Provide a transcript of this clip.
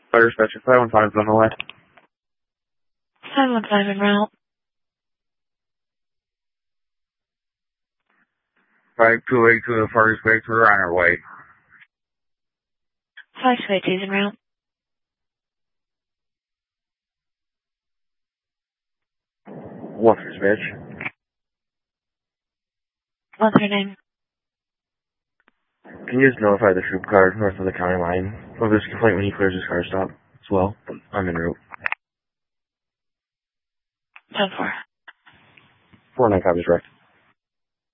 Butterscotch, 515 is on the way. 515 en route. 5282 to the first base, we're on our way. 5282 is en route. What's your bitch? What's her name? Can you just notify the troop car north of the county line of this complaint when he clears his car stop as well? I'm en route. 10-4. 49 copies, direct.